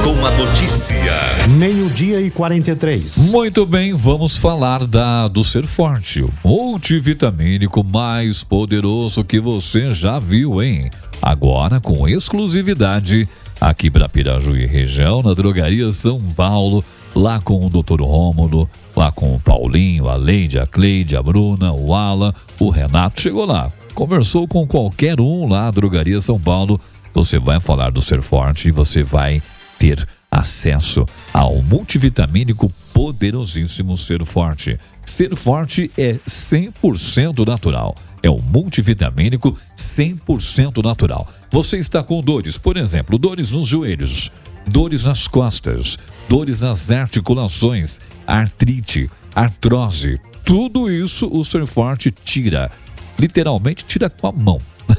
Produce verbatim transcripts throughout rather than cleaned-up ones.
com a notícia. Meio-dia e quarenta e três. Muito bem, vamos falar da, do Ser Forte, o multivitamínico mais poderoso que você já viu, hein? Agora com exclusividade aqui para Piraju e região, na Drogaria São Paulo, lá com o doutor Rômulo, lá com o Paulinho, a Leide, a Cleide, a Bruna, o Alan, o Renato. Chegou lá, conversou com qualquer um lá na Drogaria São Paulo. Você vai falar do Ser Forte e você vai ter acesso ao multivitamínico poderosíssimo Ser Forte. Ser Forte é cem por cento natural. É um multivitamínico cem por cento natural. Você está com dores, por exemplo, dores nos joelhos, dores nas costas, dores nas articulações, artrite, artrose. Tudo isso o Ser Forte tira. Literalmente tira com a mão.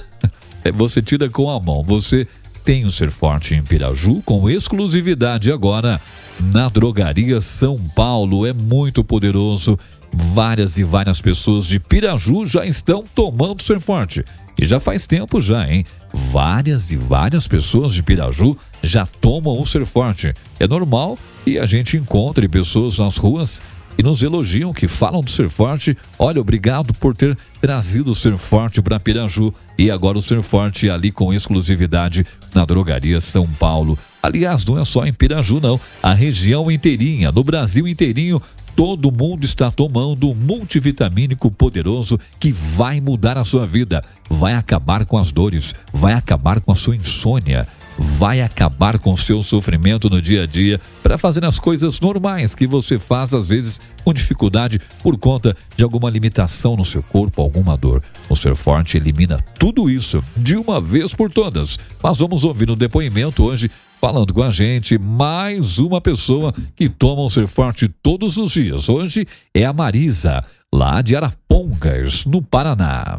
Você tira com a mão. Você tem o Ser Forte em Piraju com exclusividade agora na Drogaria São Paulo. É muito poderoso. Várias e várias pessoas de Piraju já estão tomando Ser Forte. E já faz tempo já, hein? Várias e várias pessoas de Piraju já tomam o Ser Forte. É normal que a gente encontre pessoas nas ruas e nos elogiam, que falam do Ser Forte. Olha, obrigado por ter trazido o Ser Forte para Piraju. E agora o Ser Forte ali com exclusividade na Drogaria São Paulo. Aliás, não é só em Piraju, não. A região inteirinha, no Brasil inteirinho, todo mundo está tomando um multivitamínico poderoso que vai mudar a sua vida. Vai acabar com as dores, vai acabar com a sua insônia, vai acabar com o seu sofrimento no dia a dia para fazer as coisas normais que você faz às vezes com dificuldade por conta de alguma limitação no seu corpo, alguma dor. O Ser Forte elimina tudo isso de uma vez por todas. Mas vamos ouvir um depoimento hoje falando com a gente mais uma pessoa que toma o Ser Forte todos os dias. Hoje é a Marisa, lá de Arapongas, no Paraná.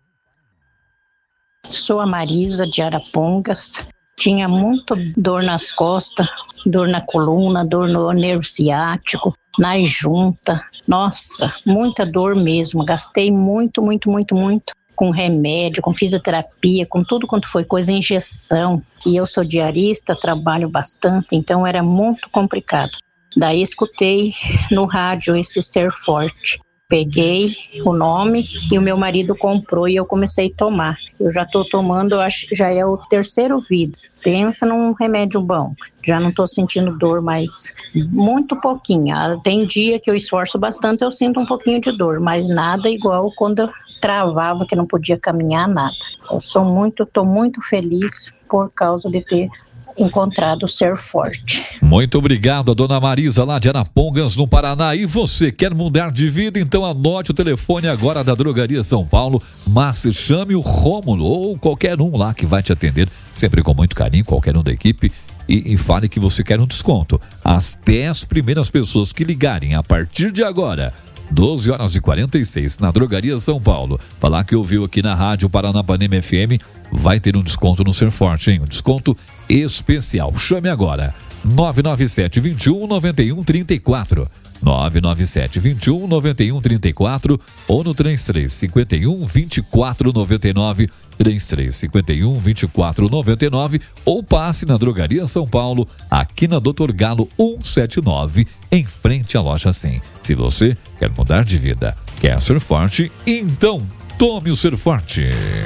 Sou a Marisa de Arapongas. Tinha muita dor nas costas, dor na coluna, dor no nervo ciático, na junta. Nossa, muita dor mesmo. Gastei muito, muito, muito, muito com remédio, com fisioterapia, com tudo quanto foi coisa, injeção. E eu sou diarista, trabalho bastante, então era muito complicado. Daí escutei no rádio esse Ser Forte. Peguei o nome e o meu marido comprou e eu comecei a tomar. Eu já estou tomando, eu acho que já é o terceiro vidro. Pensa num remédio bom. Já não estou sentindo dor, mas muito pouquinho. Tem dia que eu esforço bastante, eu sinto um pouquinho de dor, mas nada igual quando eu travava, que não podia caminhar, nada. Eu sou muito, estou muito feliz por causa de ter encontrado o Ser Forte. Muito obrigado, a dona Marisa, lá de Arapongas, no Paraná. E você quer mudar de vida? Então anote o telefone agora da Drogaria São Paulo, mas chame o Rômulo ou qualquer um lá que vai te atender, sempre com muito carinho, qualquer um da equipe, e, e fale que você quer um desconto. As dez primeiras pessoas que ligarem a partir de agora, doze horas e quarenta e seis, na Drogaria São Paulo, falar que ouviu aqui na Rádio Paranapanema F M, vai ter um desconto no Ser Forte, hein? Um desconto especial. Chame agora, nove nove sete, vinte e um, noventa e um, trinta e quatro, nove nove sete, vinte e um, noventa e um, trinta e quatro, ou no três três cinco um, vinte e quatro noventa e nove, três três cinco um, vinte e quatro noventa e nove, ou passe na Drogaria São Paulo, aqui na doutor Galo cento e setenta e nove, em frente à loja cem. Se você quer mudar de vida, quer Ser Forte, então tome o Ser Forte.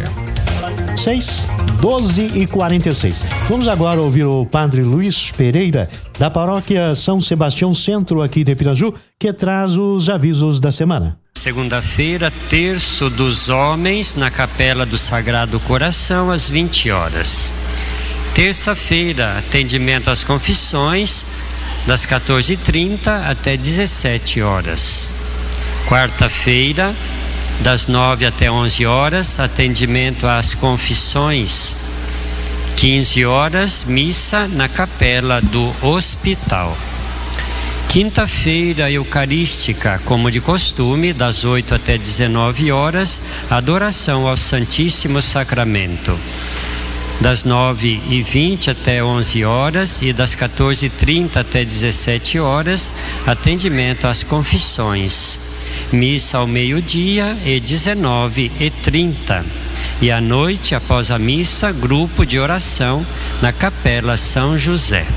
seis, doze e quarenta e seis. Vamos agora ouvir o Padre Luiz Pereira, da paróquia São Sebastião Centro, aqui de Piraju, que traz os avisos da semana. Segunda-feira, terço dos homens, na Capela do Sagrado Coração, às vinte horas. Terça-feira, atendimento às confissões, das quatorze e trinta até dezessete horas. Quarta-feira, das nove até onze horas, atendimento às confissões. quinze horas, missa na Capela do Hospital. Quinta-feira, eucarística, como de costume, das oito até dezenove horas, adoração ao Santíssimo Sacramento. Das nove e vinte até onze horas e das quatorze e trinta até dezessete horas, atendimento às confissões. Missa ao meio-dia e dezenove e trinta. E à noite, após a missa, grupo de oração na Capela São José.